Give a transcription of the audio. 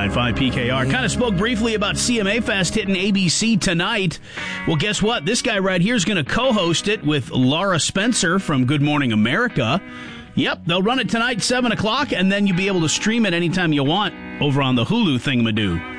101.5 PKR. Kind of spoke briefly about CMA Fest hitting ABC tonight. Well, guess what? This guy right here is going to co-host it with Laura Spencer from Good Morning America. Yep, they'll run it tonight, 7 o'clock, and then you'll be able to stream it anytime you want over on the Hulu thingamadoo.